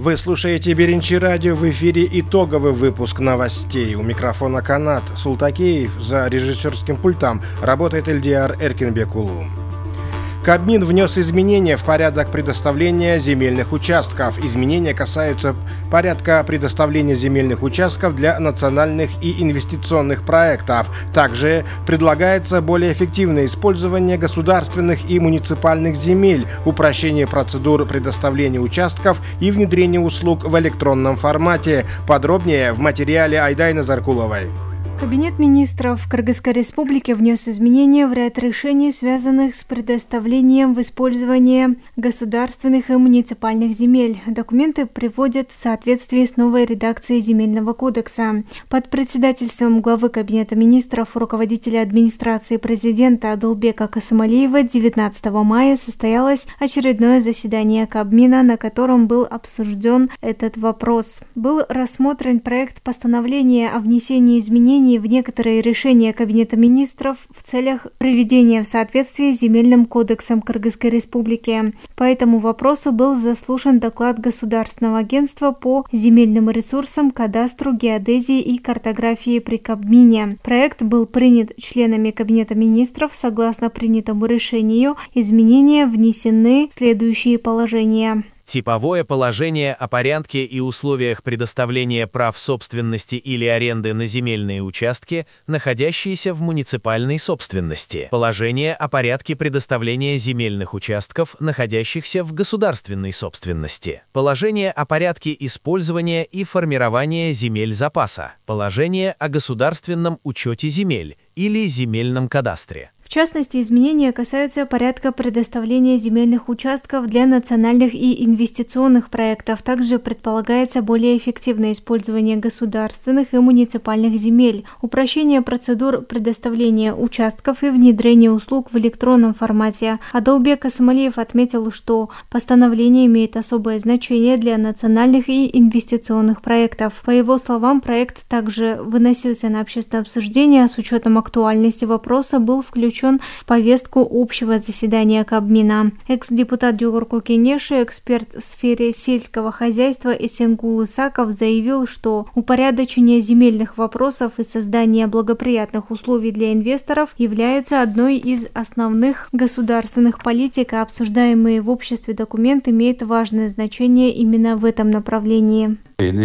Вы слушаете Беренчи радио, в эфире итоговый выпуск новостей. У микрофона Канат Султакеев, за режиссерским пультом работает Эльдиар Эркинбекулу. Кабмин внес изменения в порядок предоставления земельных участков. Изменения касаются порядка предоставления земельных участков для национальных и инвестиционных проектов. Также предлагается более эффективное использование государственных и муниципальных земель, упрощение процедур предоставления участков и внедрение услуг в электронном формате. Подробнее в материале Айдайны Заркуловой. Кабинет министров Кыргызской республики внес изменения в ряд решений, связанных с предоставлением в использование государственных и муниципальных земель. Документы приводят в соответствие с новой редакцией Земельного кодекса. Под председательством главы Кабинета министров, руководителя администрации президента Адылбека Касымалиева 19 мая состоялось очередное заседание Кабмина, на котором был обсужден этот вопрос. Был рассмотрен проект постановления о внесении изменений в некоторые решения Кабинета министров в целях приведения в соответствие с Земельным кодексом Кыргызской республики. По этому вопросу был заслушан доклад Государственного агентства по земельным ресурсам, кадастру, геодезии и картографии при Кабмине. Проект был принят членами Кабинета министров. Согласно принятому решению, изменения внесены в следующие положения. Типовое положение о порядке и условиях предоставления прав собственности или аренды на земельные участки, находящиеся в муниципальной собственности. Положение о порядке предоставления земельных участков, находящихся в государственной собственности. Положение о порядке использования и формирования земель запаса. Положение о государственном учете земель или земельном кадастре. В частности, изменения касаются порядка предоставления земельных участков для национальных и инвестиционных проектов. Также предполагается более эффективное использование государственных и муниципальных земель, упрощение процедур предоставления участков и внедрение услуг в электронном формате. Адылбек Касымалиев отметил, что постановление имеет особое значение для национальных и инвестиционных проектов. По его словам, проект также выносился на общественное обсуждение, а с учетом актуальности вопроса был включен в повестку общего заседания Кабмина. Экс-депутат Жогорку Кенеши, эксперт в сфере сельского хозяйства Эсенгул Исаков заявил, что упорядочение земельных вопросов и создание благоприятных условий для инвесторов являются одной из основных государственных политик, а обсуждаемый в обществе документ имеет важное значение именно в этом направлении.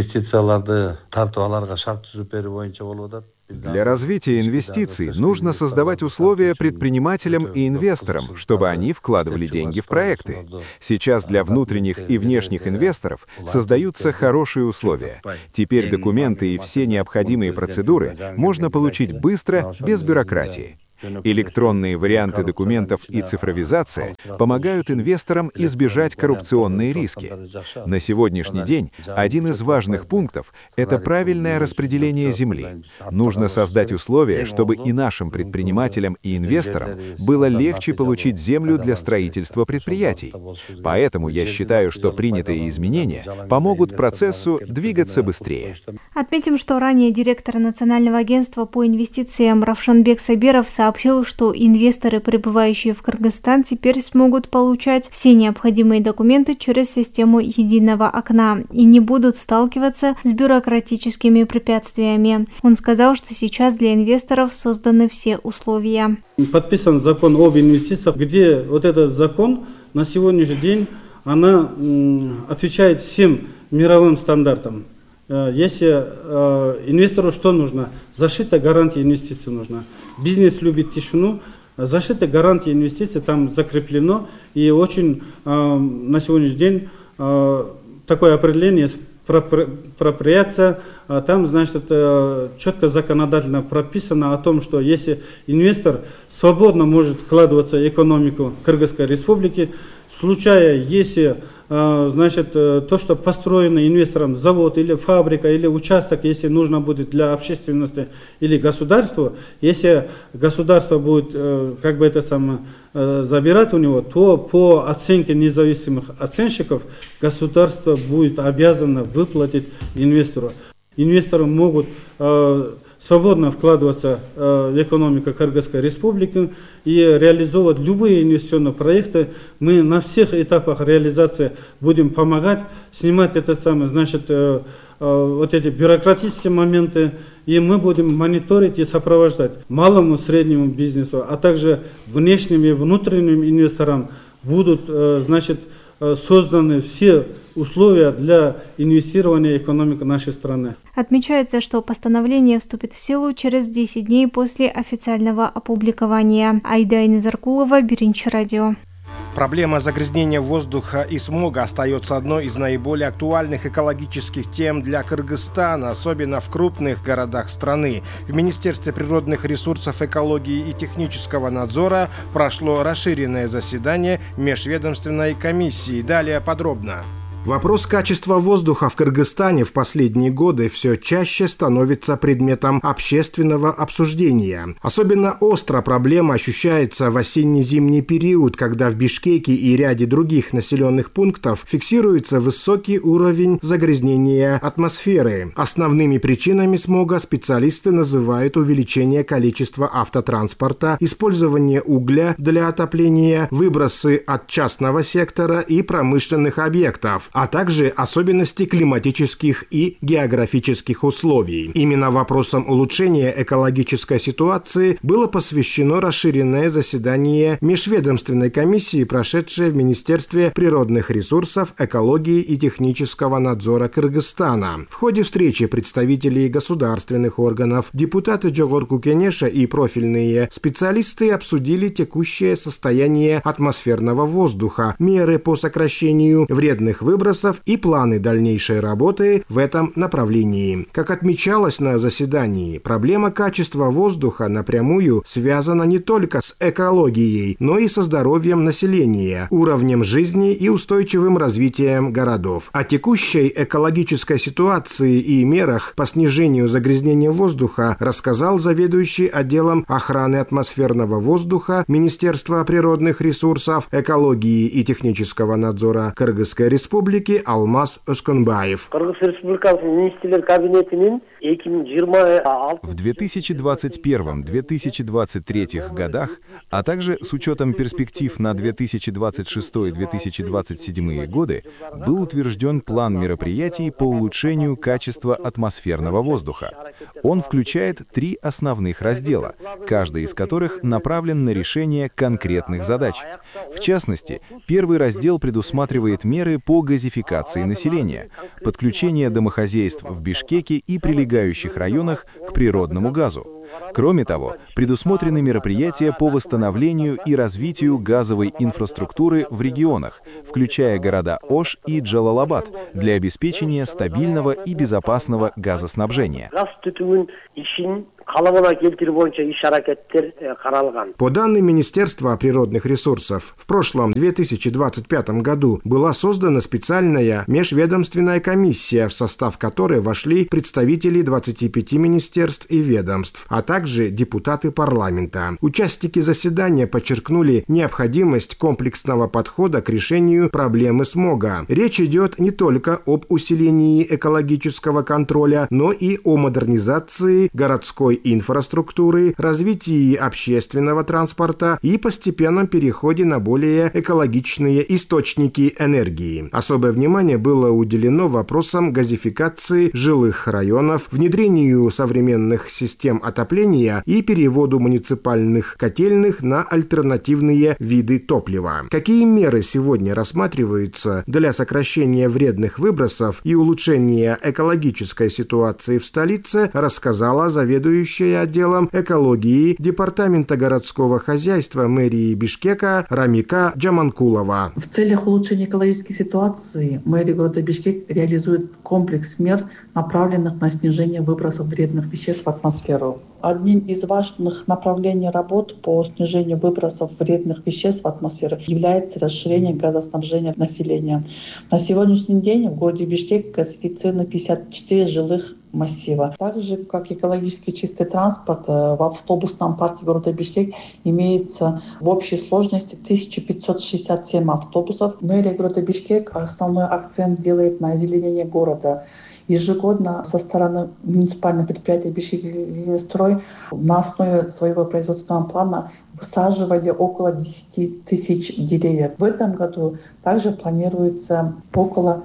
Для развития инвестиций нужно создавать условия предпринимателям и инвесторам, чтобы они вкладывали деньги в проекты. Сейчас для внутренних и внешних инвесторов создаются хорошие условия. Теперь документы и все необходимые процедуры можно получить быстро, без бюрократии. Электронные варианты документов и цифровизация помогают инвесторам избежать коррупционные риски. На сегодняшний день один из важных пунктов – это правильное распределение земли. Нужно создать условия, чтобы и нашим предпринимателям, и инвесторам было легче получить землю для строительства предприятий. Поэтому я считаю, что принятые изменения помогут процессу двигаться быстрее. Отметим, что ранее директор Национального агентства по инвестициям Равшанбек Сабиров сообщил, что инвесторы, прибывающие в Кыргызстан, теперь смогут получать все необходимые документы через систему единого окна и не будут сталкиваться с бюрократическими препятствиями. Он сказал, что сейчас для инвесторов созданы все условия. Подписан закон об инвестициях, где вот этот закон на сегодняшний день она отвечает всем мировым стандартам. Если инвестору что нужно? Защита, гарантия инвестиций нужна. Бизнес любит тишину, защита, гарантия инвестиций там закреплено. И очень на сегодняшний день такое определение проприация, там, значит, четко законодательно прописано о том, что если инвестор свободно может вкладываться в экономику Кыргызской республики, случая, если значит, то, что построено инвестором завод или фабрика или участок, если нужно будет для общественности или государству, если государство будет как бы это самое забирать у него, то по оценке независимых оценщиков государство будет обязано выплатить инвестору. Инвесторы могут свободно вкладываться в экономику Кыргызской республики и реализовывать любые инвестиционные проекты. Мы на всех этапах реализации будем помогать, снимать вот эти бюрократические моменты, и мы будем мониторить и сопровождать малому и среднему бизнесу, а также внешним и внутренним инвесторам будут созданы все условия для инвестирования в экономику нашей страны. Отмечается, что постановление вступит в силу через 10 дней после официального опубликования. Айда Инезаркулова, Биринчи радио. Проблема загрязнения воздуха и смога остается одной из наиболее актуальных экологических тем для Кыргызстана, особенно в крупных городах страны. В Министерстве природных ресурсов, экологии и технического надзора прошло расширенное заседание межведомственной комиссии. Далее подробно. Вопрос качества воздуха в Кыргызстане в последние годы все чаще становится предметом общественного обсуждения. Особенно остро проблема ощущается в осенне-зимний период, когда в Бишкеке и ряде других населенных пунктов фиксируется высокий уровень загрязнения атмосферы. Основными причинами смога специалисты называют увеличение количества автотранспорта, использование угля для отопления, выбросы от частного сектора и промышленных объектов, а также особенности климатических и географических условий. Именно вопросам улучшения экологической ситуации было посвящено расширенное заседание межведомственной комиссии, прошедшее в Министерстве природных ресурсов, экологии и технического надзора Кыргызстана. В ходе встречи представителей государственных органов, депутаты Жогорку Кенеша и профильные специалисты обсудили текущее состояние атмосферного воздуха, меры по сокращению вредных выбросов и планы дальнейшей работы в этом направлении. Как отмечалось на заседании, проблема качества воздуха напрямую связана не только с экологией, но и со здоровьем населения, уровнем жизни и устойчивым развитием городов. О текущей экологической ситуации и мерах по снижению загрязнения воздуха рассказал заведующий отделом охраны атмосферного воздуха Министерства природных ресурсов, экологии и технического надзора Кыргызской республики Алмаз Осконбаев. В 2021-2023 годах, а также с учетом перспектив на 2026-2027 годы, был утвержден план мероприятий по улучшению качества атмосферного воздуха. Он включает 3 основных раздела, каждый из которых направлен на решение конкретных задач. В частности, первый раздел предусматривает меры по газификации населения, подключение домохозяйств в Бишкеке и прилегающих районах к природному газу. Кроме того, предусмотрены мероприятия по восстановлению и развитию газовой инфраструктуры в регионах, включая города Ош и Джалалабад, для обеспечения стабильного и безопасного газоснабжения. По данным Министерства природных ресурсов, в прошлом 2025 году была создана специальная межведомственная комиссия, в состав которой вошли представители 25 министерств и ведомств, а также депутаты парламента. Участники заседания подчеркнули необходимость комплексного подхода к решению проблемы смога. Речь идет не только об усилении экологического контроля, но и о модернизации городской инфраструктуры, развитии общественного транспорта и постепенном переходе на более экологичные источники энергии. Особое внимание было уделено вопросам газификации жилых районов, внедрению современных систем отопления и переводу муниципальных котельных на альтернативные виды топлива. Какие меры сегодня рассматриваются для сокращения вредных выбросов и улучшения экологической ситуации в столице, рассказала заведующая отделом экологии Департамента городского хозяйства мэрии Бишкека Рамика Джаманкулова. В целях улучшения экологической ситуации мэрия города Бишкек реализует комплекс мер, направленных на снижение выбросов вредных веществ в атмосферу. Одним из важных направлений работ по снижению выбросов вредных веществ в атмосферу является расширение газоснабжения населения. На сегодняшний день в городе Бишкек газифицировано 54 жилых массива. Также, как экологически чистый транспорт, в автобусном парке города Бишкек имеется в общей сложности 1567 автобусов. Мэрия города Бишкек основной акцент делает на озеленение города Ежегодно со стороны муниципального предприятия «Бишкекземстрой» на основе своего производственного плана высаживали около 10 тысяч деревьев. В этом году также планируется около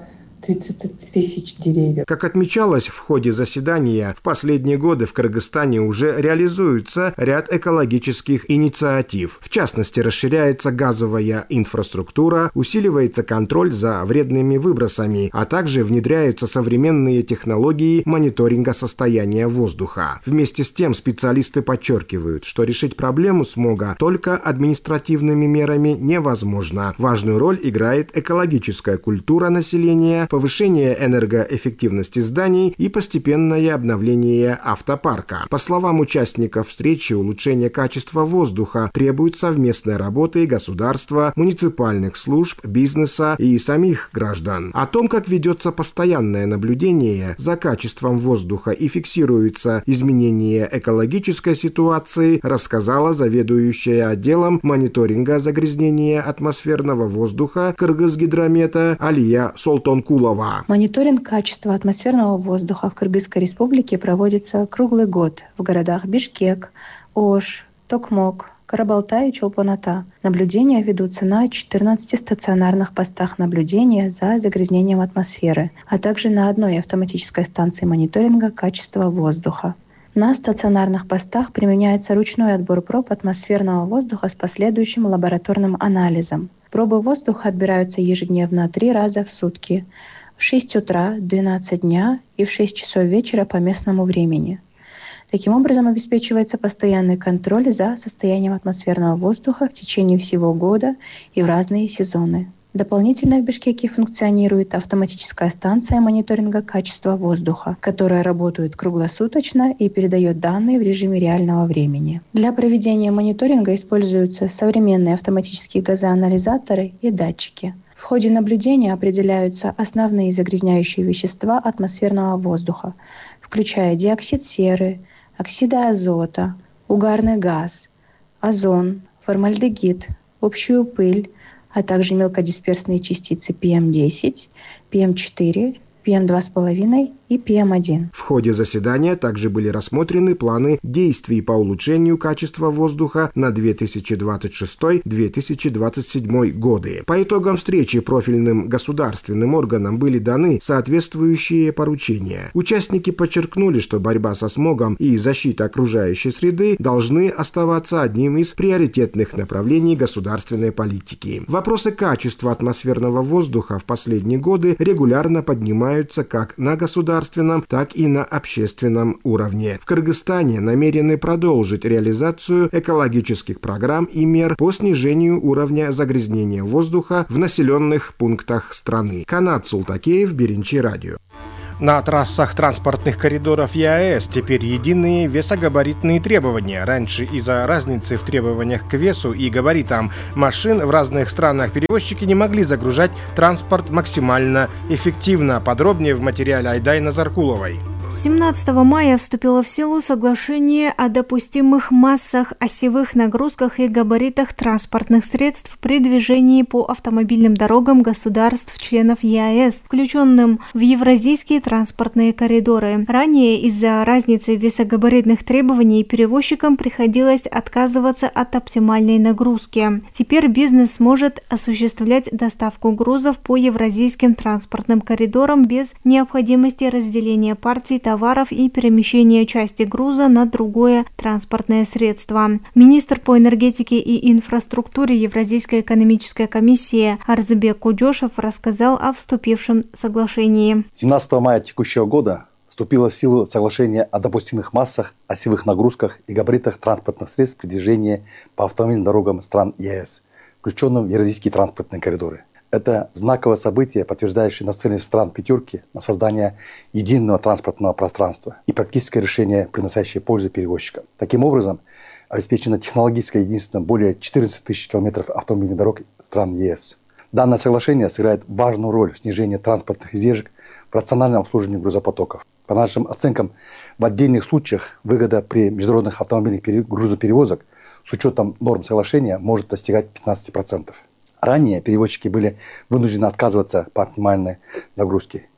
30 тысяч деревьев. Как отмечалось в ходе заседания, в последние годы в Кыргызстане уже реализуется ряд экологических инициатив. В частности, расширяется газовая инфраструктура, усиливается контроль за вредными выбросами, а также внедряются современные технологии мониторинга состояния воздуха. Вместе с тем специалисты подчеркивают, что решить проблему смога только административными мерами невозможно. Важную роль играет экологическая культура населения, повышение энергоэффективности зданий и постепенное обновление автопарка. По словам участников встречи, улучшение качества воздуха требует совместной работы государства, муниципальных служб, бизнеса и самих граждан. О том, как ведется постоянное наблюдение за качеством воздуха и фиксируется изменение экологической ситуации, рассказала заведующая отделом мониторинга загрязнения атмосферного воздуха Кыргызгидромета Алия Солтонкулова. Мониторинг качества атмосферного воздуха в Кыргызской республике проводится круглый год в городах Бишкек, Ош, Токмок, Карабалтай и Чолпон-Ата. Наблюдения ведутся на 14 стационарных постах наблюдения за загрязнением атмосферы, а также на одной автоматической станции мониторинга качества воздуха. На стационарных постах применяется ручной отбор проб атмосферного воздуха с последующим лабораторным анализом. Пробы воздуха отбираются ежедневно 3 раза в сутки – в 6 утра, 12 дня и в 6 часов вечера по местному времени. Таким образом, обеспечивается постоянный контроль за состоянием атмосферного воздуха в течение всего года и в разные сезоны. Дополнительно в Бишкеке функционирует автоматическая станция мониторинга качества воздуха, которая работает круглосуточно и передает данные в режиме реального времени. Для проведения мониторинга используются современные автоматические газоанализаторы и датчики. В ходе наблюдения определяются основные загрязняющие вещества атмосферного воздуха, включая диоксид серы, оксиды азота, угарный газ, озон, формальдегид, общую пыль, а также мелкодисперсные частицы PM10, PM4, PM2,5 и PM1. В ходе заседания также были рассмотрены планы действий по улучшению качества воздуха на 2026-2027 годы. По итогам встречи профильным государственным органам были даны соответствующие поручения. Участники подчеркнули, что борьба со смогом и защита окружающей среды должны оставаться одним из приоритетных направлений государственной политики. Вопросы качества атмосферного воздуха в последние годы регулярно поднимаются как на государственном, так и на общественном уровне. В Кыргызстане намерены продолжить реализацию экологических программ и мер по снижению уровня загрязнения воздуха в населенных пунктах страны. Канат Султакеев, Беренчи радио. На трассах транспортных коридоров ЕАЭС теперь единые весогабаритные требования. Раньше из-за разницы в требованиях к весу и габаритам машин в разных странах перевозчики не могли загружать транспорт максимально эффективно. Подробнее в материале Айдай Заркуловой. 17 мая вступило в силу соглашение о допустимых массах, осевых нагрузках и габаритах транспортных средств при движении по автомобильным дорогам государств-членов ЕАЭС, включенным в евразийские транспортные коридоры. Ранее из-за разницы весогабаритных требований перевозчикам приходилось отказываться от оптимальной нагрузки. Теперь бизнес сможет осуществлять доставку грузов по евразийским транспортным коридорам без необходимости разделения партий товаров и перемещения части груза на другое транспортное средство. Министр по энергетике и инфраструктуре Евразийской экономической комиссии Арзбек Кудешев рассказал о вступившем соглашении. 17 мая текущего года вступило в силу соглашение о допустимых массах, осевых нагрузках и габаритах транспортных средств при движении по автомобильным дорогам стран ЕС, включенным в евразийские транспортные коридоры. Это знаковое событие, подтверждающее нацеленность стран пятерки на создание единого транспортного пространства и практическое решение, приносящее пользу перевозчикам. Таким образом, обеспечено технологическое единство более 14 тысяч километров автомобильных дорог стран ЕС. Данное соглашение сыграет важную роль в снижении транспортных издержек в рациональном обслуживании грузопотоков. По нашим оценкам, в отдельных случаях выгода при международных автомобильных грузоперевозок с учетом норм соглашения может достигать 15%. Ранее перевозчики были вынуждены отказываться по оптимальной нагрузке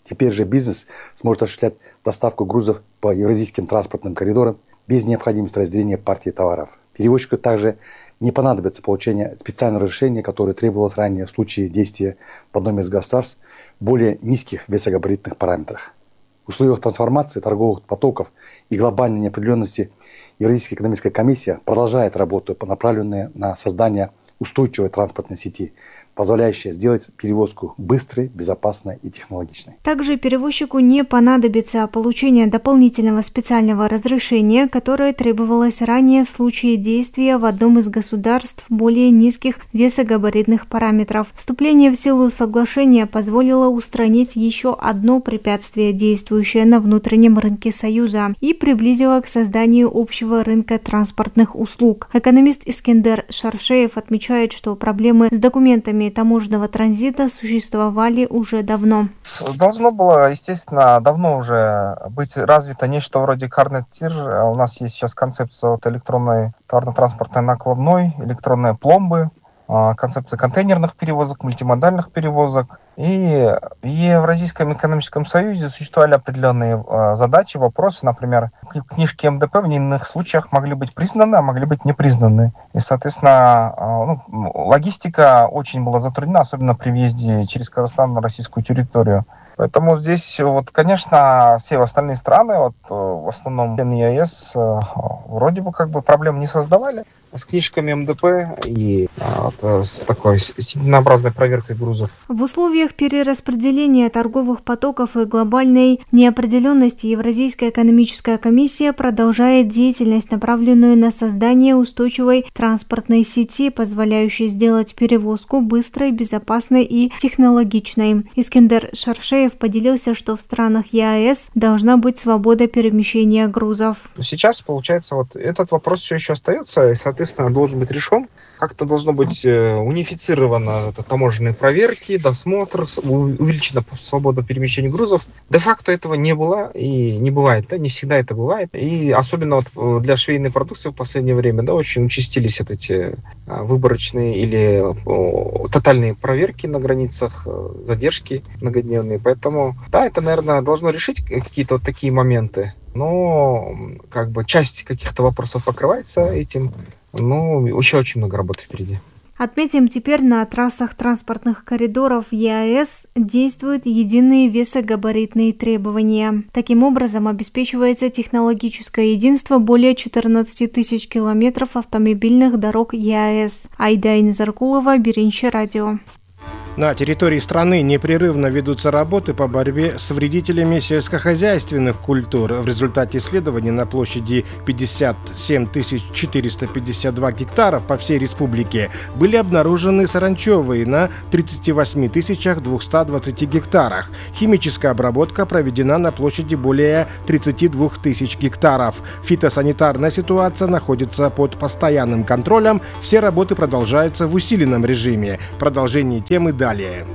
Теперь же бизнес сможет осуществлять доставку грузов по евразийским транспортным коридорам без необходимости разделения партии товаров. Перевозчику также не понадобится получение специального разрешения, которое требовалось ранее в случае действия в одном из государств более низких весогабаритных параметрах. В условиях трансформации торговых потоков и глобальной неопределенности Евразийская экономическая комиссия продолжает работу, направленную на создание устойчивой транспортной сети, позволяющая сделать перевозку быстрой, безопасной и технологичной. Также перевозчику не понадобится получение дополнительного специального разрешения, которое требовалось ранее в случае действия в одном из государств более низких весогабаритных параметров. Вступление в силу соглашения позволило устранить еще одно препятствие, действующее на внутреннем рынке Союза, и приблизило к созданию общего рынка транспортных услуг. Экономист Искендер Шаршеев отмечает, что проблемы с документами таможенного транзита существовали уже давно. Должно было, естественно, давно уже быть развито нечто вроде Карнет-Тир. У нас есть сейчас концепция вот электронной товарно-транспортной накладной, электронные пломбы, концепция контейнерных перевозок, мультимодальных перевозок. И в Евразийском экономическом союзе существовали определенные задачи, вопросы. Например, книжки МДП в иных случаях могли быть признаны, а могли быть не признаны. И, соответственно, логистика очень была затруднена, особенно при въезде через Казахстан на российскую территорию. Поэтому здесь, конечно, все остальные страны, в основном ЕС, вроде бы проблем не создавали с книжками МДП и с такой единообразной проверкой грузов. В условиях перераспределения торговых потоков и глобальной неопределенности Евразийская экономическая комиссия продолжает деятельность, направленную на создание устойчивой транспортной сети, позволяющей сделать перевозку быстрой, безопасной и технологичной. Искендер Шаршеев поделился, что в странах ЕАЭС должна быть свобода перемещения грузов. Сейчас, получается, этот вопрос все еще остается, и, соответственно, должен быть решен. Как-то должно быть унифицировано таможенные проверки, досмотр, увеличена свобода перемещения грузов. Де-факто этого не было и не бывает, не всегда это бывает. И особенно для швейной продукции в последнее время очень участились эти выборочные или тотальные проверки на границах, задержки многодневные. Поэтому, это, наверное, должно решить какие-то такие моменты. Но часть каких-то вопросов покрывается этим. Еще очень много работы впереди. Отметим, теперь на трассах транспортных коридоров ЕАЭС действуют единые весогабаритные требования. Таким образом, обеспечивается технологическое единство более 14 тысяч километров автомобильных дорог ЕАЭС. Айда Инзаркулова, Биринчи радио. На территории страны непрерывно ведутся работы по борьбе с вредителями сельскохозяйственных культур. В результате исследований на площади 57 452 гектаров по всей республике были обнаружены саранчевые на 38 220 гектарах. Химическая обработка проведена на площади более 32 тысяч гектаров. Фитосанитарная ситуация находится под постоянным контролем. Все работы продолжаются в усиленном режиме. Продолжение темы далее.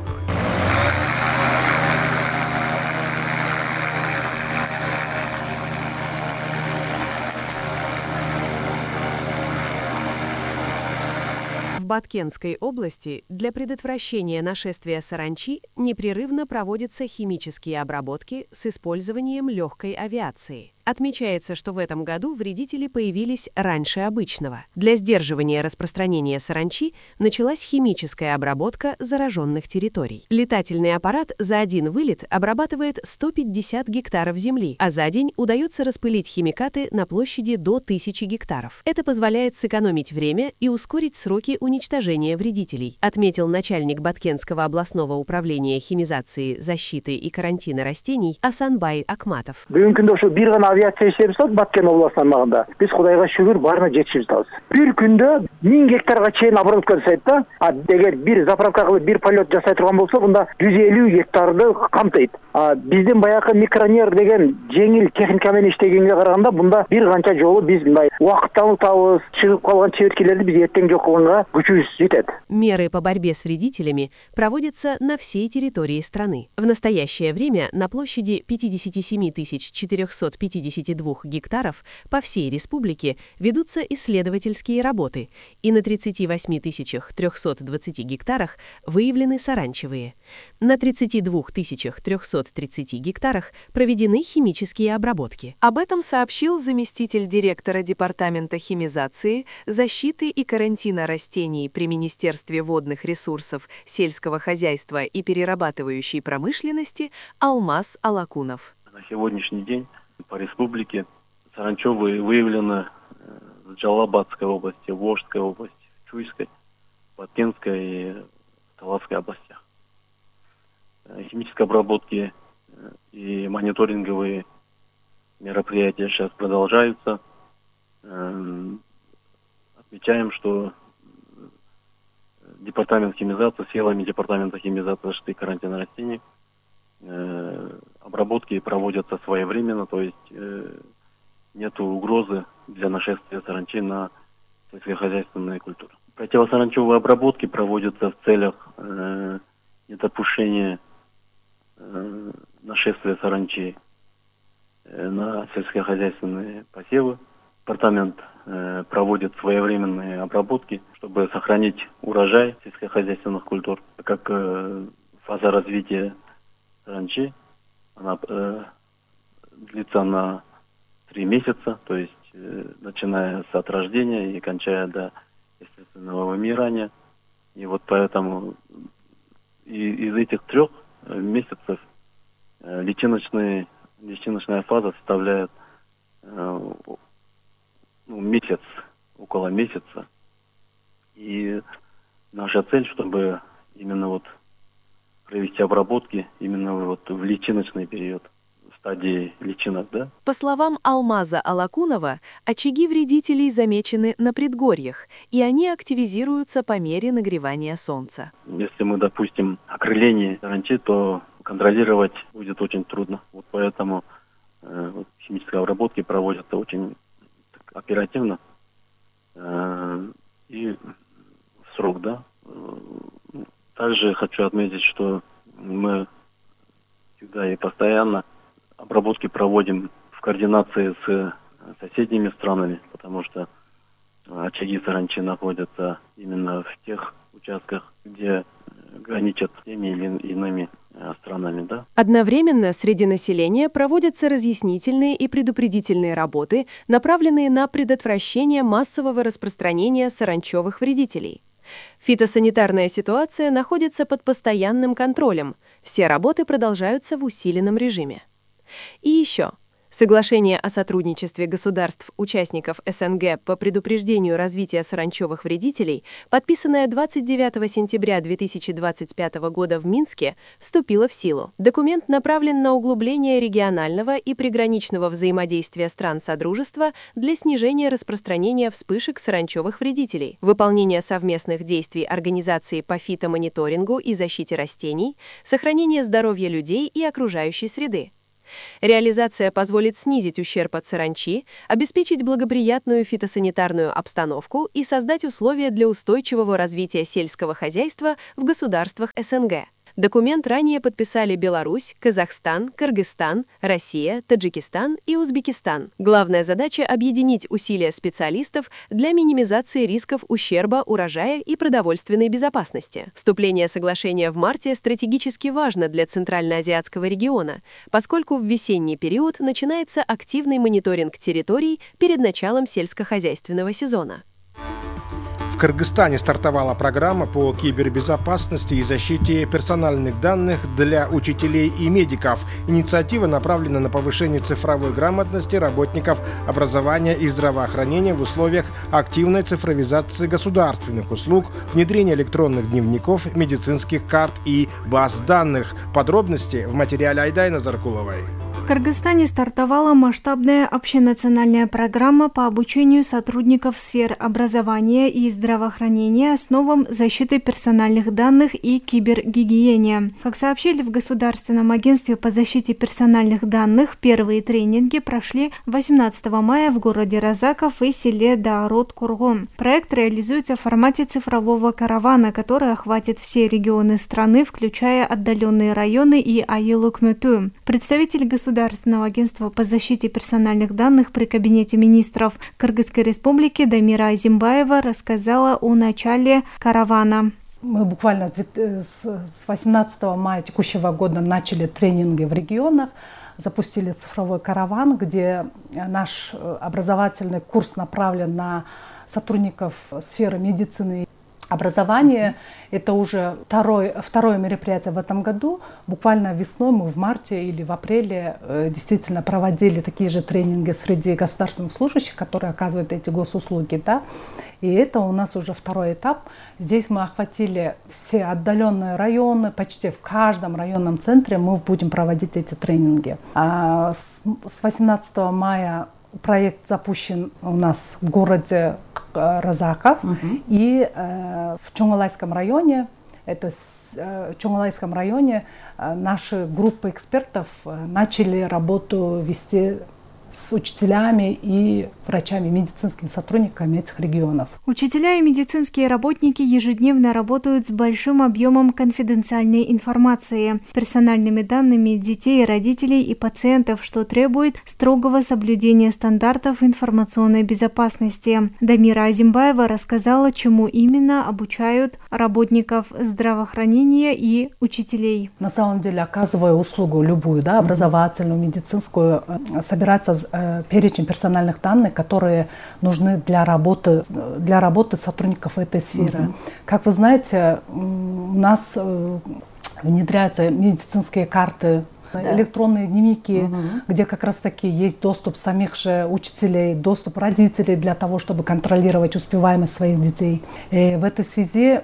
В Баткенской области для предотвращения нашествия саранчи непрерывно проводятся химические обработки с использованием легкой авиации. Отмечается, что в этом году вредители появились раньше обычного. Для сдерживания распространения саранчи началась химическая обработка зараженных территорий. Летательный аппарат за один вылет обрабатывает 150 гектаров земли, а за день удается распылить химикаты на площади до 1000 гектаров. Это позволяет сэкономить время и ускорить сроки уничтожения вредителей, отметил начальник Баткенского областного управления химизации, защиты и карантина растений Асанбай Акматов. Авиация иштерип атат Баткен областын аймагында. Биз Кудайга шүгүр баарына жетишип жатабыз. Бир күндө 1000 гектарга чейин обработка жасайт да. Эгер бир заправка кылып бир полет жасай турган болсо, мында 150 гектарды камтыйт. Биздин баягы микронер деген жеңил техника менен иштегенге караганда мында бир канча жолу биз мындай убакыттан утабыз, чыгып калган чеберткилерди биз эртең жок кылганга күчүбүз жетет. Меры по борьбе с вредителями проводятся на всей территории страны. В настоящее время на площади 57 450 62 гектаров по всей республике ведутся исследовательские работы, и на 38 320 гектарах выявлены саранчевые. На 32 330 гектарах проведены химические обработки. Об этом сообщил заместитель директора Департамента химизации, защиты и карантина растений при Министерстве водных ресурсов, сельского хозяйства и перерабатывающей промышленности Алмаз Алакунов. На сегодняшний день по республике саранчевые выявлены в Джалалабадской области, Волжской области, Чуйской, Баткенской и Таласской областях. Химические обработки и мониторинговые мероприятия сейчас продолжаются. Отмечаем, что Департамент химизации, силами Департамента химизации, защиты и карантина растений обработки проводятся своевременно, то есть нет угрозы для нашествия саранчи на сельскохозяйственные культуры. Противосаранчевые обработки проводятся в целях недопущения нашествия саранчи на сельскохозяйственные посевы. Департамент проводит своевременные обработки, чтобы сохранить урожай сельскохозяйственных культур. Как фаза развития саранчи, она длится на 3 месяца, то есть начиная с от рождения и кончая до естественного вымирания. И вот поэтому из этих 3 месяцев личиночная фаза составляет месяц, около месяца. И наша цель, чтобы именно вот провести обработки именно вот в личиночный период, в стадии личинок, да? По словам Алмаза Алакунова, очаги вредителей замечены на предгорьях, и они активизируются по мере нагревания солнца. Если мы допустим окрыление саранчи, то контролировать будет очень трудно. Вот поэтому химические обработки проводятся очень оперативно и в срок, да. Также хочу отметить, что мы всегда и постоянно обработки проводим в координации с соседними странами, потому что очаги саранчи находятся именно в тех участках, где граничат с теми или иными странами, да. Одновременно среди населения проводятся разъяснительные и предупредительные работы, направленные на предотвращение массового распространения саранчевых вредителей. Фитосанитарная ситуация находится под постоянным контролем. Все работы продолжаются в усиленном режиме. И еще. Соглашение о сотрудничестве государств-участников СНГ по предупреждению развития саранчевых вредителей, подписанное 29 сентября 2025 года в Минске, вступило в силу. Документ направлен на углубление регионального и приграничного взаимодействия стран Содружества для снижения распространения вспышек саранчевых вредителей, выполнения совместных действий организации по фитомониторингу и защите растений, сохранения здоровья людей и окружающей среды. Реализация позволит снизить ущерб от саранчи, обеспечить благоприятную фитосанитарную обстановку и создать условия для устойчивого развития сельского хозяйства в государствах СНГ. Документ ранее подписали Беларусь, Казахстан, Кыргызстан, Россия, Таджикистан и Узбекистан. Главная задача – объединить усилия специалистов для минимизации рисков ущерба урожая и продовольственной безопасности. Вступление соглашения в марте стратегически важно для Центральноазиатского региона, поскольку в весенний период начинается активный мониторинг территорий перед началом сельскохозяйственного сезона. В Кыргызстане стартовала программа по кибербезопасности и защите персональных данных для учителей и медиков. Инициатива направлена на повышение цифровой грамотности работников образования и здравоохранения в условиях активной цифровизации государственных услуг, внедрения электронных дневников, медицинских карт и баз данных. Подробности в материале Айдайны Заркуловой. В Кыргызстане стартовала масштабная общенациональная программа по обучению сотрудников сфер образования и здравоохранения основам защиты персональных данных и кибергигиене. Как сообщили в Государственном агентстве по защите персональных данных, первые тренинги прошли 18 мая в городе Разаков и селе Даарот-Кургон. Проект реализуется в формате цифрового каравана, который охватит все регионы страны, включая отдаленные районы и Айыл-Өкмөтү. Представитель Государственного Государственного агентства по защите персональных данных при Кабинете министров Кыргызской Республики Дамира Азимбаева рассказала о начале каравана. Мы буквально с 18 мая текущего года начали тренинги в регионах, запустили цифровой караван, где наш образовательный курс направлен на сотрудников сферы медицины и образования. Это уже второе мероприятие в этом году. Буквально весной мы в марте или в апреле действительно проводили такие же тренинги среди государственных служащих, которые оказывают эти госуслуги. Да? И это у нас уже второй этап. Здесь мы охватили все отдаленные районы, почти в каждом районном центре мы будем проводить эти тренинги. С 18 мая проект запущен у нас в городе Розаков и в Чоңалайском районе. В Чоңалайском районе наши группы экспертов начали работу вести с учителями и врачами, медицинскими сотрудниками этих регионов. Учителя и медицинские работники ежедневно работают с большим объемом конфиденциальной информации, персональными данными детей, родителей и пациентов, что требует строгого соблюдения стандартов информационной безопасности. Дамира Азимбаева рассказала, чему именно обучают работников здравоохранения и учителей. На самом деле, оказывая услугу любую, да, образовательную, медицинскую, собирается перечень персональных данных, которые нужны для работы сотрудников этой сферы. Как вы знаете, у нас внедряются медицинские карты, электронные дневники, где как раз таки есть доступ самих же учителей, доступ родителей для того, чтобы контролировать успеваемость своих детей. И в этой связи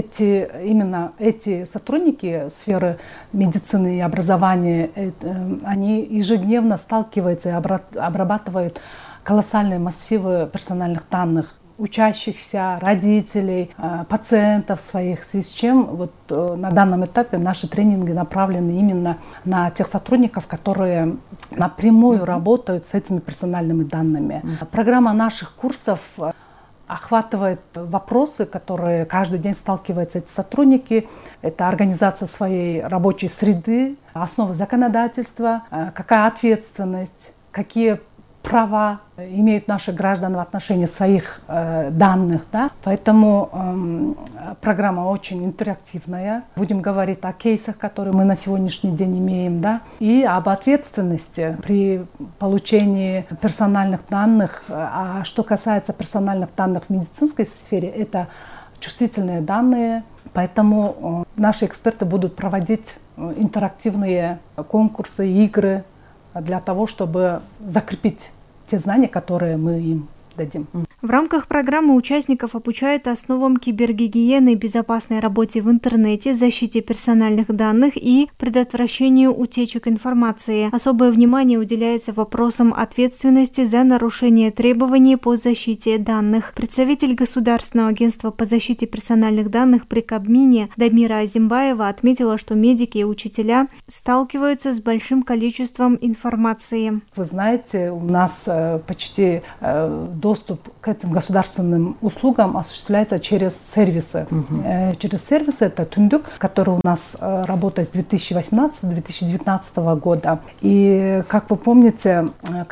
именно эти сотрудники сферы медицины и образования, они ежедневно сталкиваются и обрабатывают колоссальные массивы персональных данных учащихся, родителей, пациентов своих, в связи с чем вот на данном этапе наши тренинги направлены именно на тех сотрудников, которые напрямую работают с этими персональными данными. Программа наших курсов охватывает вопросы, которые каждый день сталкиваются эти сотрудники. Это организация своей рабочей среды, основы законодательства, какая ответственность, какие права имеют наши граждане в отношении своих данных. Да? Поэтому программа очень интерактивная. Будем говорить о кейсах, которые мы на сегодняшний день имеем, да? И об ответственности при получении персональных данных. А что касается персональных данных в медицинской сфере, это чувствительные данные. Поэтому наши эксперты будут проводить интерактивные конкурсы, игры, для того, чтобы закрепить те знания, которые мы им дадим. В рамках программы участников обучают основам кибергигиены, безопасной работе в интернете, защите персональных данных и предотвращению утечек информации. Особое внимание уделяется вопросам ответственности за нарушение требований по защите данных. Представитель Государственного агентства по защите персональных данных при Кабмине Дамира Азимбаева отметила, что медики и учителя сталкиваются с большим количеством информации. Вы знаете, у нас почти доступ к этим государственным услугам осуществляется через сервисы. Через сервисы это Түндүк, который у нас работает с 2018-2019 года. И, как вы помните,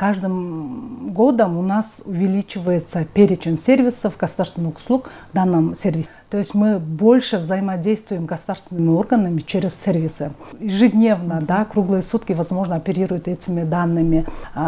каждым годом у нас увеличивается перечень сервисов, государственных услуг в данном сервисе. То есть мы больше взаимодействуем с государственными органами через сервисы. Ежедневно, да, круглые сутки, возможно, оперируют этими данными.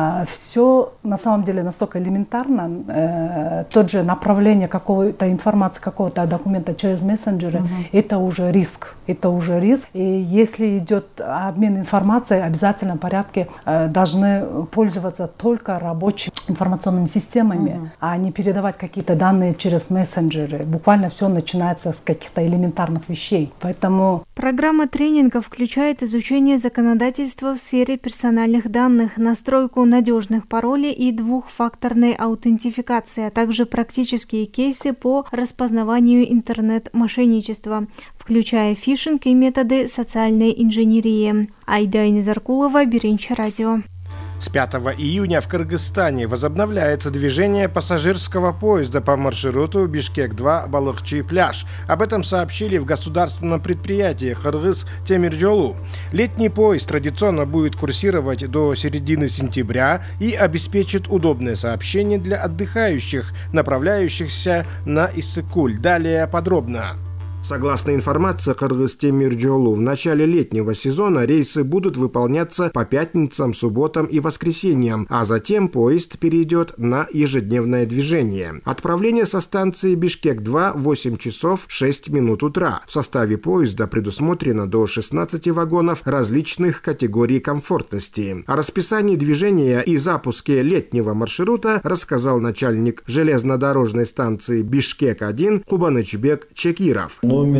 Все на самом деле настолько элементарно. Тот же направление какой-то информации, какого-то документа через мессенджеры, это уже риск. Это уже риск. И если идет обмен информацией, в обязательном порядке должны пользоваться только рабочими информационными системами, а не передавать какие-то данные через мессенджеры. Буквально все начинается с каких-то элементарных вещей. Поэтому программа тренингов включает изучение законодательства в сфере персональных данных, настройку надежных паролей и двухфакторной аутентификации, а также практические кейсы по распознаванию интернет-мошенничества, включая фишинг и методы социальной инженерии. Айда Инезаркулова, Биринчи радио. С 5 июня в Кыргызстане возобновляется движение пассажирского поезда по маршруту Бишкек-2 Балыкчы-Пляж. Об этом сообщили в государственном предприятии Кыргыз Темиржолу. Летний поезд традиционно будет курсировать до середины сентября и обеспечит удобное сообщение для отдыхающих, направляющихся на Иссык-Куль. Далее подробно. Согласно информации Кыргыз Темиржолу, в начале летнего сезона рейсы будут выполняться по пятницам, субботам и воскресеньям, а затем поезд перейдет на ежедневное движение. Отправление со станции Бишкек-2 в 8 часов 6 минут утра. В составе поезда предусмотрено до 16 вагонов различных категорий комфортности. О расписании движения и запуске летнего маршрута рассказал начальник железнодорожной станции Бишкек-1 Кубанычбек Чекиров.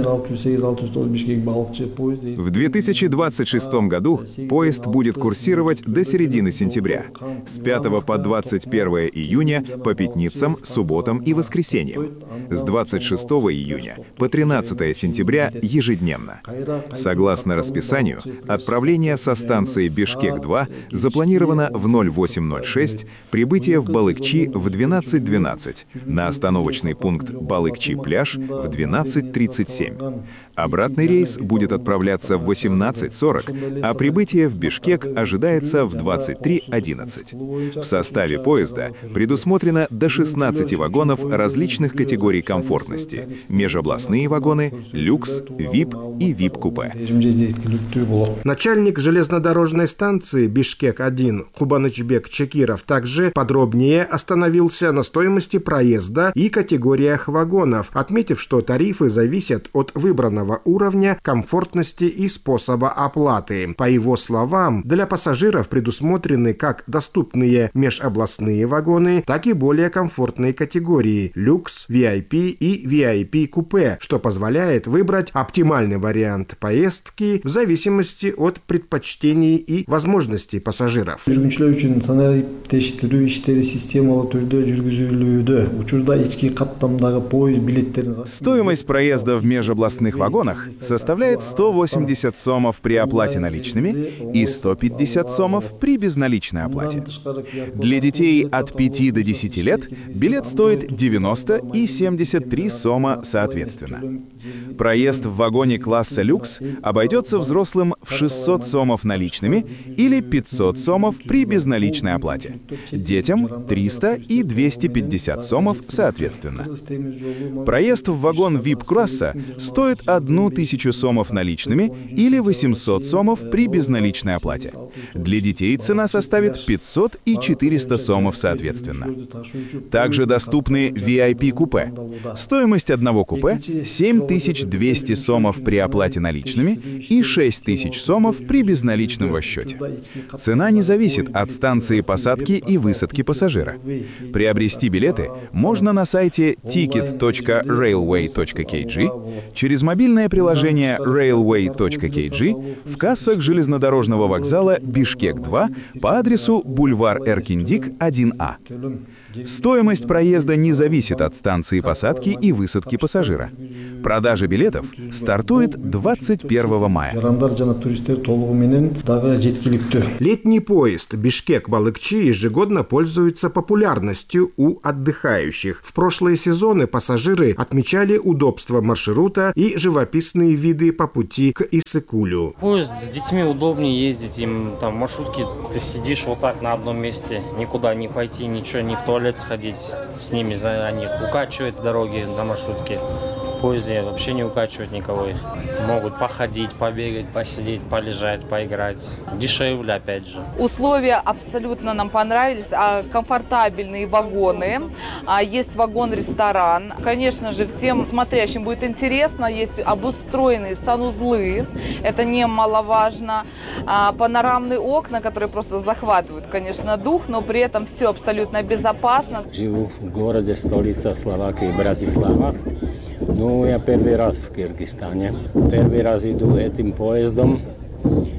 В 2026 году поезд будет курсировать до середины сентября, с 5 по 21 июня по пятницам, субботам и воскресеньям, с 26 июня по 13 сентября ежедневно. Согласно расписанию, отправление со станции Бишкек-2 запланировано в 08:06, прибытие в Балыкчы в 12:12, на остановочный пункт Балыкчы-Пляж в 12:37. Обратный рейс будет отправляться в 18:40, а прибытие в Бишкек ожидается в 23:11. В составе поезда предусмотрено до 16 вагонов различных категорий комфортности: межобластные вагоны, люкс, ВИП и ВИП-купе. Начальник железнодорожной станции Бишкек-1 Кубанычбек Чекиров также подробнее остановился на стоимости проезда и категориях вагонов, отметив, что тарифы зависят от выбранного уровня комфортности и способа оплаты. По его словам, для пассажиров предусмотрены как доступные межобластные вагоны, так и более комфортные категории люкс, VIP и VIP-купе, что позволяет выбрать оптимальный вариант поездки в зависимости от предпочтений и возможностей пассажиров. Стоимость проезда в межобластных вагонах составляет 180 сомов при оплате наличными и 150 сомов при безналичной оплате. Для детей от 5 до 10 лет билет стоит 90 и 73 сома соответственно. Проезд в вагоне класса люкс обойдется взрослым в 600 сомов наличными или 500 сомов при безналичной оплате. Детям 300 и 250 сомов соответственно. Проезд в вагон VIP-класса стоит 1000 сомов наличными или 800 сомов при безналичной оплате. Для детей цена составит 500 и 400 сомов соответственно. Также доступны VIP-купе. Стоимость одного купе — 7200 сомов при оплате наличными и 6000 сомов при безналичном расчете. Цена не зависит от станции посадки и высадки пассажира. Приобрести билеты можно на сайте ticket.railway.kg, через мобильное приложение railway.kg, в кассах железнодорожного вокзала Бишкек-2 по адресу бульвар Эркиндик, 1А. Стоимость проезда не зависит от станции посадки и высадки пассажира. Продажа билетов стартует 21 мая. Летний поезд Бишкек-Балыкчы ежегодно пользуется популярностью у отдыхающих. В прошлые сезоны пассажиры отмечали удобство маршрута и живописные виды по пути к Иссык-Кулю. Поезд с детьми удобнее ездить, им там в маршрутке ты сидишь вот так на одном месте, никуда не пойти, ничего, не в туалет сходить, с ними они укачивают дороги на маршрутке. В поезде вообще не укачивают никого, их могут походить, побегать, посидеть, полежать, поиграть. Дешевле, опять же. Условия абсолютно нам понравились, комфортабельные вагоны, есть вагон-ресторан. Конечно же, всем смотрящим будет интересно, есть обустроенные санузлы, это немаловажно. Панорамные окна, которые просто захватывают, конечно, дух, но при этом все абсолютно безопасно. Живу в городе, столица Словакии, Братислава. Ну, я первый раз в Кыргызстане. Первый раз иду этим поездом.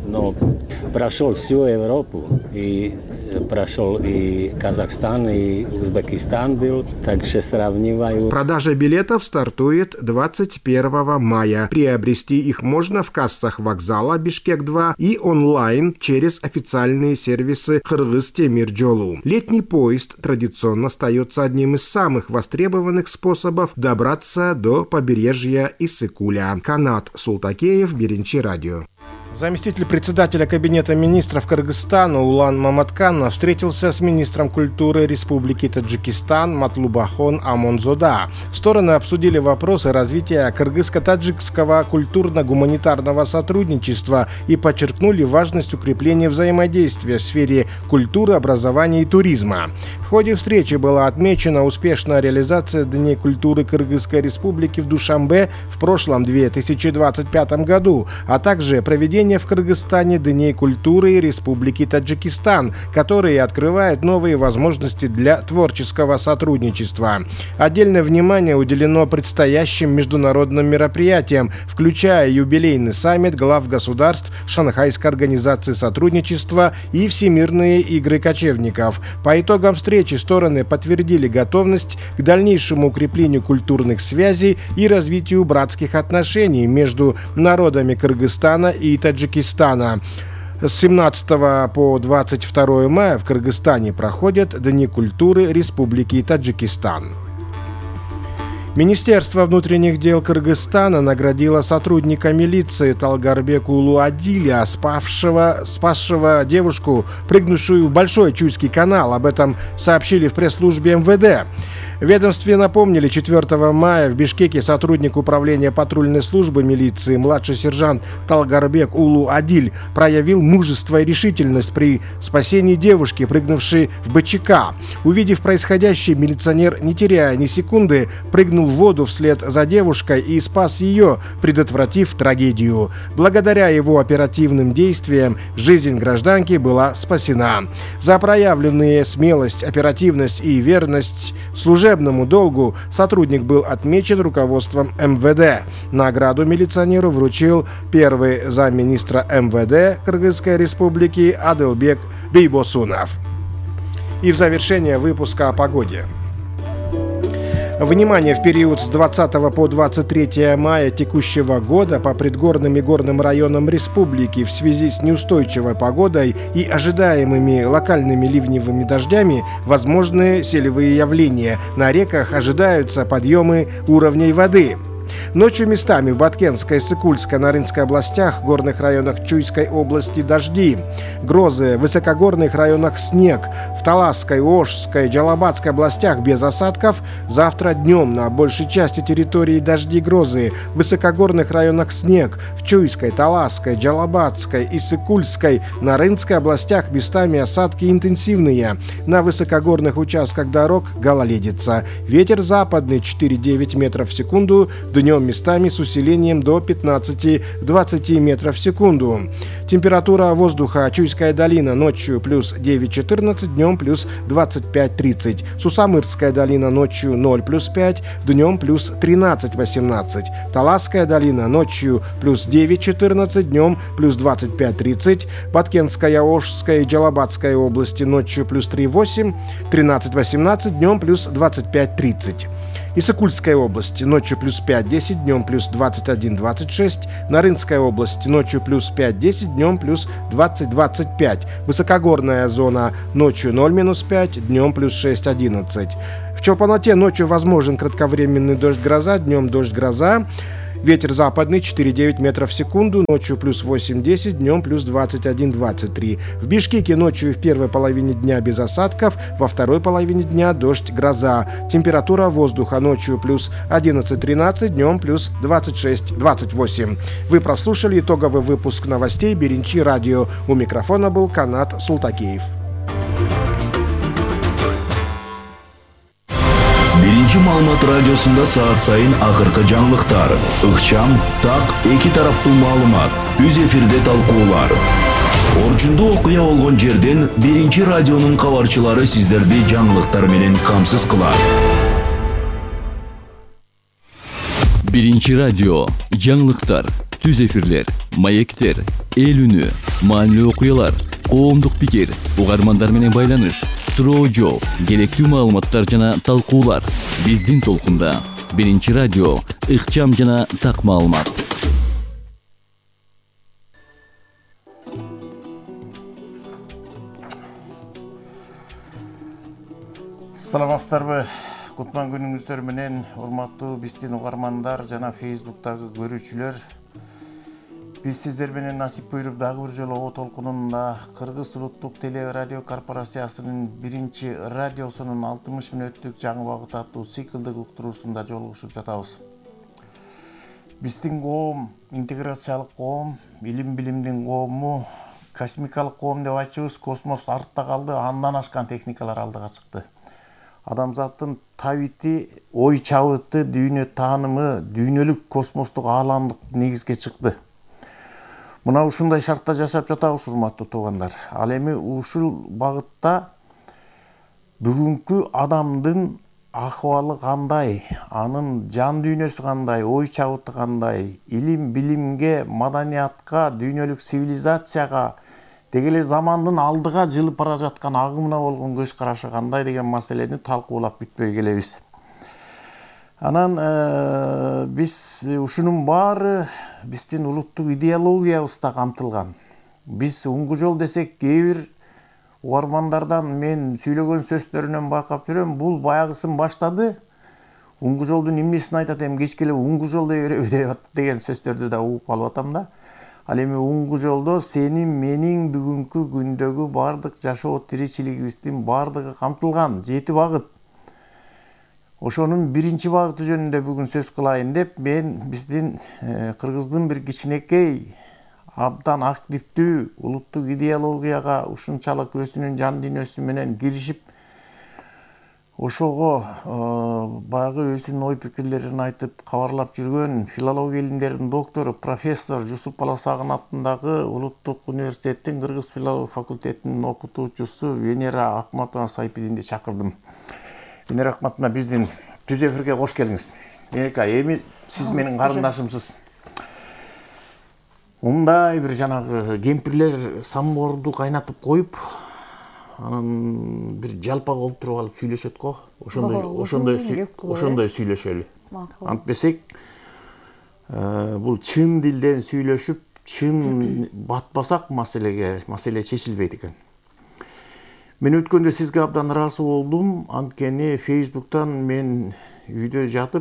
но прошел всю Европу, и прошел и Казахстан, и Узбекистан был, так что сравниваю. Продажа билетов стартует 21 мая. Приобрести их можно в кассах вокзала Бишкек-2 и онлайн через официальные сервисы Кыргыз-Темир-Жолу. Летний поезд традиционно остается одним из самых востребованных способов добраться до побережья Иссык-Куля. Канат Султакеев, Беренчи радио. Заместитель председателя Кабинета министров Кыргызстана Улан Маматканов встретился с министром культуры Республики Таджикистан Матлубахон Амонзода. Стороны обсудили вопросы развития кыргызско-таджикского культурно-гуманитарного сотрудничества и подчеркнули важность укрепления взаимодействия в сфере культуры, образования и туризма. В ходе встречи была отмечена успешная реализация Дней культуры Кыргызской Республики в Душанбе в прошлом 2025 году, а также проведение в Кыргызстане Дней культуры Республики Таджикистан, которые открывают новые возможности для творческого сотрудничества. Отдельное внимание уделено предстоящим международным мероприятиям, включая юбилейный саммит глав государств Шанхайской организации сотрудничества и Всемирные игры кочевников. По итогам встречи стороны подтвердили готовность к дальнейшему укреплению культурных связей и развитию братских отношений между народами Кыргызстана и Таджикистана. С 17 по 22 мая в Кыргызстане проходят Дни культуры Республики Таджикистан. Министерство внутренних дел Кыргызстана наградило сотрудника милиции Талгарбека Улу Адиля, спасшего девушку, прыгнувшую в Большой Чуйский канал. Об этом сообщили в пресс-службе МВД. В ведомстве напомнили, 4 мая в Бишкеке сотрудник управления патрульной службы милиции младший сержант Талгарбек Улу Адиль проявил мужество и решительность при спасении девушки, прыгнувшей в БЧК. Увидев происходящее, милиционер, не теряя ни секунды, прыгнул в воду вслед за девушкой и спас ее, предотвратив трагедию. Благодаря его оперативным действиям жизнь гражданки была спасена. За проявленные смелость, оперативность и верность служебному долгу сотрудник был отмечен руководством МВД. Награду милиционеру вручил первый замминистра МВД Кыргызской Республики Адылбек Бейбосунов. И в завершение выпуска о погоде. Внимание, в период с 20 по 23 мая текущего года по предгорным и горным районам республики в связи с неустойчивой погодой и ожидаемыми локальными ливневыми дождями возможны селевые явления. На реках ожидаются подъемы уровней воды. Ночью местами в Баткенской, Иссык-Кульской, Нарынской областях, горных районах Чуйской области дожди. Грозы, в высокогорных районах снег. В Таласской, Ошской, Джалабадской областях без осадков. Завтра днем на большей части территории дожди, грозы. В высокогорных районах снег. В Чуйской, Таласской, Джалабадской, Иссык-Кульской, Нарынской областях местами осадки интенсивные. На высокогорных участках дорог гололедица. Ветер западный 4-9 метров в секунду. Днем местами с усилением до 15-20 метров в секунду. Температура воздуха: Чуйская долина ночью плюс 9-14, днем плюс 25-30. Сусамырская долина ночью 0 плюс 5, днем плюс 13-18. Таласская долина ночью плюс 9-14, днем плюс 25-30. Баткенская, Ошская и Джалабадская области ночью плюс 3-8, 13-18, днем плюс 25-30. Иссык-Кульская область ночью плюс 5-10, днем плюс 21-26. Нарынская область ночью плюс 5-10, днем плюс 20-25. Высокогорная зона ночью 0-5, днем плюс 6-11. В Чолпоноте ночью возможен кратковременный дождь-гроза, днем дождь-гроза. Ветер западный 4-9 метров в секунду, ночью плюс 8-10, днем плюс 21-23. В Бишкеке ночью в первой половине дня без осадков, во второй половине дня дождь, гроза. Температура воздуха ночью плюс 11-13, днем плюс 26-28. Вы прослушали итоговый выпуск новостей Беренчи радио. У микрофона был Канат Султакеев. Birinci Ma'lumot Radiosunda saat sayın axırkı жаңылыктар, ыкчам, так, эки тараптуу маалымат, үз эфирде талкуулар. Орчундуу окуя болгон жерден Биринчи радионун кабарчылары сиздерди жаңылыктар менен камсыз кылат. Биринчи радио, жаңылыктар. түз эфирлер, маектер, эл үнү, маанилүү окуялар, коомдук пикир, угармандар менен байланыш, суроо жооп, керектүү маалыматтар жана талкуулар. Биздин толкунда биринчи радио, ыкчам жана так маалымат. Саламатсыздарбы? Кутман күнүңүздөр менен урматтуу биздин угармандар жана Facebook'тагы көрүүчүлөр. Биз сиздер менен насип буйруп дагы бир жолу Оо толкунунда Кыргыз улуттук телерадио корпорациясынын биринчи радиосунун 60 мүнөттүк жаңы багыт аттуу циклдык уктуруусунда жолугушуп жатабыз. Биздин коом интеграциялык коом, илим-билимдин коому, космикалык коом деп айтчубуз. Космос артта калды, андан ашкан техникалар алдыга чыкты. Адамзаттын табити, ой чабыты, дүйнө таанымы, дүйнөлүк космостук ааламдык негизге чыкты. Мына ушундай шартта жашап жатабыз, урматтуу туугандар. Ал эми ушул багытта бүгүнкү адамдын акыбалы кандай, анын жан дүйнөсү кандай, ой чабыты кандай, илим билимге, маданиятка, дүйнөлүк цивилизацияга, деги эле замандын алдыга жылып бара жаткан агымына болгон көз карашы кандай деген маселени талкуулап бүтпөй келебиз. Анан биз ушунун баары биздин улуттук идеологиябызда камтылган. Биз уңгу жол десек, кээ бир угармандардан мен сүйлөгөн сөздөрүнөн байкап жүрөм, бул баягысын баштады. Уңгу жолдун эмнесин айтат, эми кечке эле уңгу жол дей береби деген сөздөрдү да угуп калып атам да. Ал эми уңгу жолдо сенин, менин бүгүнкү күндөгү бардык жашоо тиричилигибиздин бардыгы камтылган 7 багыт. Ошонун биринчи багыты жөнүндө бүгүн сөз кылайын деп, мен биздин Кыргыздын бир кичинекей, абдан активдүү улуттук идеологияга ушунчалык өзүнүн жан дүйнөсү менен киришип, ошого баягы өзүнүн ой пикирлерин айтып кабарлап жүргөн филология илимдеринин доктору, профессор Жусуп Баласагын атындагы Улуттук университеттин Кыргыз филология факультетинин окутуучусу Венера Акматова Сайпидинди чакырдым. Венера Акматовна, биздин түз эфирге кош келиңиз. Венера, эми сиз менин карындашымсыз. Мындай бир жанагы кемпирлер самборду кайнатып коюп, анан бир жалпак олтуруп алып сүйлөшөт го. Ошондой сүйлөшөлү. Антпесек, бул чын дилден сүйлөшүп, чын батпасак маселе чечилбейт экен. Мен өткөндө сизге абдан ыраазы болдум, анткени Facebook'тан мен үйдө жатып,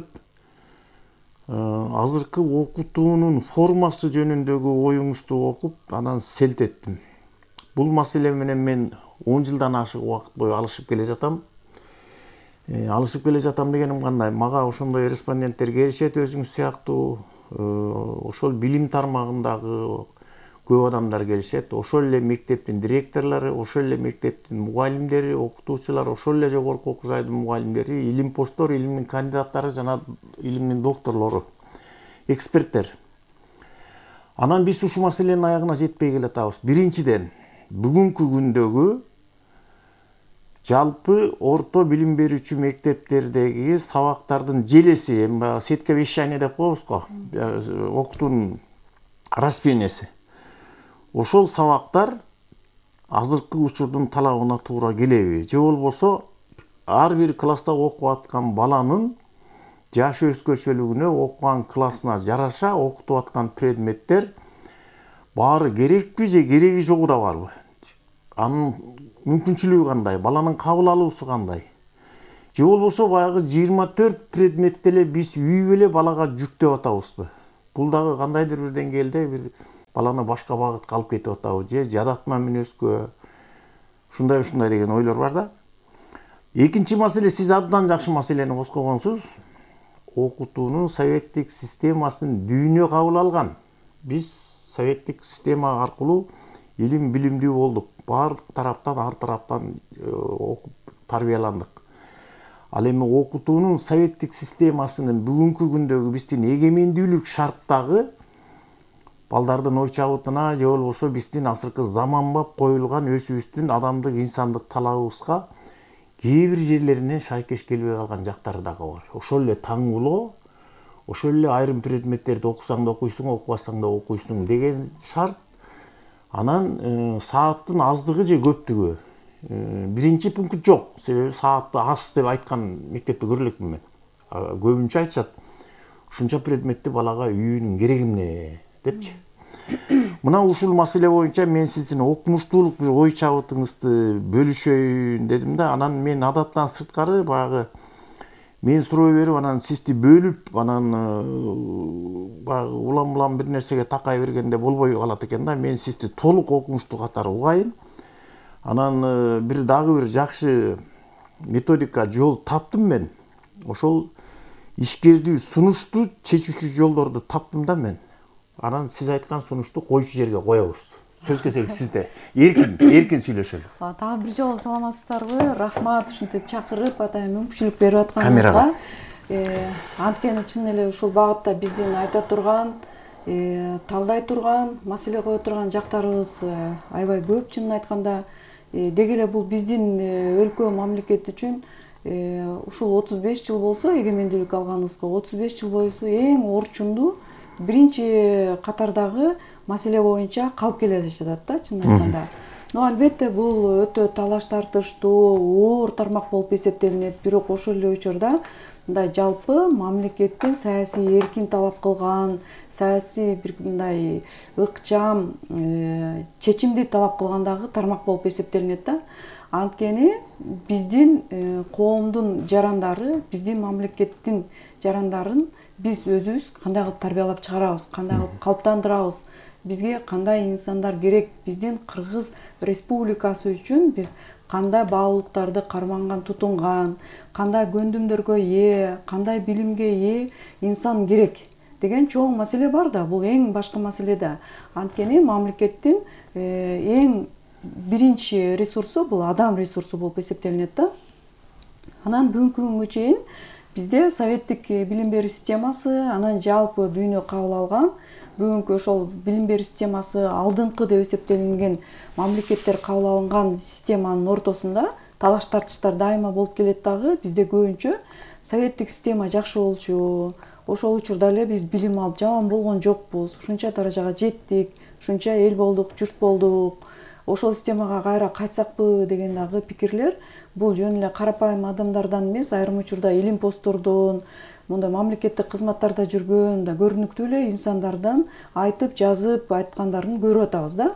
азыркы окутуунун формасы жөнүндөгү оюңузду окуп, анан селт эттим. Бул маселе менен мен 10 жылдан ашык убакыт бою алышып келе жатам. Алышып келе жатам дегеним кандай? Мага ошондой респонденттер келишет, өзүңүз сыяктуу, ошол билим тармагындагы көп адамдар келишет. Ошол эле мектептин директорлору, ошол эле мектептин мугалимдери, окутуучулар, ошол эле жогорку окуу жайдын мугалимдери, илим посттор, илимдин кандидаттары жана илимдин докторлору, эксперттер. Анан биз ушул маселенин аягына жетпей келатабыз. Биринчиден, бүгүнкү күндөгү жалпы орто билим берүүчү мектептердеги сабактардын желеси, эми сетка вещания деп коебуз го, окутуунун распределенияси. Ошол сабактар азыркы учурдун талабына туура келеби? Же болбосо ар бир класста окуп аткан баланын жаш өзгөчөлүгүнө, окуган классына жараша окутуп аткан предметтер баары керекпи же кереги жогу да барбы? Анын мүмкүнчүлүгү кандай? Баланын кабыл алуусу кандай? Же болбосо баягы 24 предметти эле биз үйгө эле балага жүктөп атабызбы? Бул дагы кандайдыр бир деңгээлде бир баланы башка багытка алып кетип атабы, же жадатма мүнөзгө, ушундай деген ойлор бар да. Экинчи маселе, сиз абдан жакшы маселени козгогонсуз. Окутуунун советтик системасын дүйнө кабыл алган. Биз советтик система аркылуу илим билимдүү болдук. Баардык тараптан, ар тараптан окуп тарбияландык. Ал эми окутуунун советтик системасынын бүгүнкү күндөгү биздин эгемендүүлүк шарттагы балдардын ой чабытына, же болбосо биздин азыркы заманбап коюлган өзүбүздүн адамдык, инсандык талабыбызга кээ бир жерлеринен шайкеш келбей калган жактары дагы бар. Ошол эле таңгулоо, ошол эле айрым предметтерди окусаң да окуйсуң, окубасаң да окуйсуң деген шарт. Анан сааттын аздыгы же көптүгү. Биринчи пункт жок. Себеби саатты аз деп айткан мектепте көрө элекмин мен. Көбүнчө айтышат. Ушунча предметти балага үйүнүн кереги эмне депчи. Мына ушул маселе боюнча мен сиздин окумуштуулук бир ой чабытыңызды бөлүшөйүн дедим да. Анан мен адаттан сырткары баягы мен суроо берип, анан сизди бөлүп, анан баягы улам бир нерсеге такай бергенде болбой калат экен да. Мен сизди толук окумуштуу катары угайын. Анан бир дагы бир жакшы методика жол таптым мен. Ошол ишкердүү сунушту чечүүчү жолдорду таптым да мен. Анан сиз айткан сунушту коюучу жерге коебуз. Сөз кезеги сизде. Эркин сүйлөшөлү. Дагы бир жолу саламатсыздарбы? Рахмат ушинтип чакырып, атайын мүмкүнчүлүк берип атканыңызга. Анткени чын эле ушул багытта биздин айта турган, талдай турган, маселе кое турган жактарыбыз аябай көп, чынын айтканда. Деги эле бул биздин өлкө мамлекет үчүн ушул 35 жыл болсо, эгемендүүлүк алганыбызга 35 жыл бойсу эң орчундуу биринчи катардагы маселе боюнча калып келе жатат да, чынын айтканда. Но албетте бул өтө талаш тартыштуу, оор тармак болуп эсептелинет. Бирок ошол эле учурда мындай жалпы мамлекеттин саясий эркин талап кылган, саясий бир мындай ыкчам, чечимди талап кылган дагы тармак болуп эсептелинет да. Анткени биздин коомдун жарандары, биздин мамлекеттин жарандарын биз өзүбүз кандай кылып тарбиялап чыгарабыз, кандай кылып калыптандырабыз, бизге кандай инсандар керек, биздин Кыргыз Республикасы үчүн биз кандай баалуулуктарды карманган, тутунган, кандай көндүмдөргө ээ, кандай билимге ээ инсан керек деген чоң маселе бар да. Бул эң башкы маселе да. Анткени мамлекеттин эң биринчи ресурсу бул адам ресурсу болуп эсептелинет да. Анан бүгүнкү күнгө чейин бизде советтик билим берүү системасы, анан жалпы дүйнө кабыл алган бүгүнкү ошол билим берүү системасы алдыңкы деп эсептелинген мамлекеттер кабыл алынган системанын ортосунда талаш тартыштар дайыма болуп келет дагы. Бизде көбүнчө советтик система жакшы болчу, ошол учурда эле биз билим алып жаман болгон жокпуз, ушунча даражага жеттик, ушунча эл болдук, журт болдук, ошол системага кайра кайтсакпы деген дагы пикирлер бул жөн эле карапайым адамдардан эмес, айрым учурда илим посттордон, мындай мамлекеттик кызматтарда жүргөн да көрүнүктүү эле инсандардан айтып, жазып айткандарын көрүп атабыз да.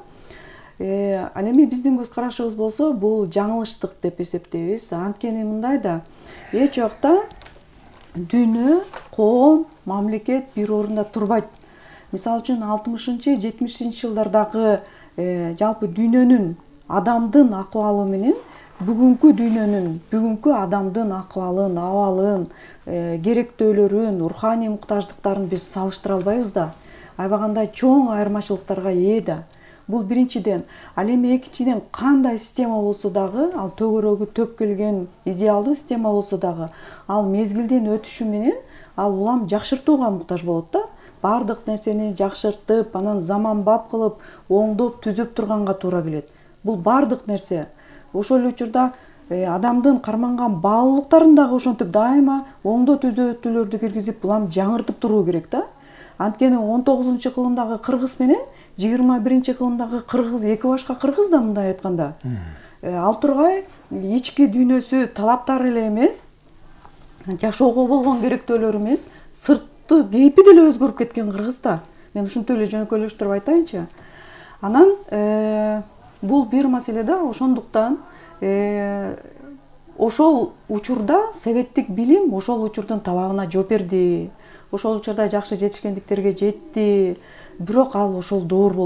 Ал эми биздин көз карашыбыз болсо бул жаңылыштык деп эсептейбиз. Анткени мындай да, эч убакта дүйнө, коом, мамлекет бир орунда турбайт. Мисалы үчүн 60-70 жылдардагы жалпы дүйнөнүн адамдын акыбалы менен бүгүнкү дүйнөнүн, бүгүнкү адамдын акыбалын, абалын, керектөөлөрүн, руханий муктаждыктарын биз салыштыра албайбыз да. Айбагандай чоң айырмачылыктарга ээ да. Бул биринчиден. Ал эми экинчиден кандай система болсо дагы, ал төгөрөгү төп келген идеалдуу система болсо дагы, ал мезгилдин өтүшү менен ал улам жакшыртууга муктаж болот да. Бардык нерсени жакшыртып, анан заманбап кылып, оңдоп, түзөп турганга туура келет. Бул бардык нерсе. Ошол эле учурда адамдын карманган баалуулуктарын дагы ошентип дайыма оңдоо түзөтүүлөрдү киргизип, улам жаңыртып туруу керек да. Анткени 19-кылымдагы кыргыз менен 21-кылымдагы кыргыз эки башка кыргыз да, мындай айтканда. Ал тургай ички дүйнөсү талаптары эле эмес, жашоого болгон керектөөлөр эмес, сыртты кейпи деле өзгөрүп кеткен кыргыз да. Мен ушинтип эле жөнөкөйлөштүрүп айтайынчы. Анан бул бир маселе да, ошондуктан ошол учурда советтик билим ошол учурдун талабына жооп берди. Ошол учурда жакшы жетишкендиктерге жетти. Бирок ал ошол доор болду.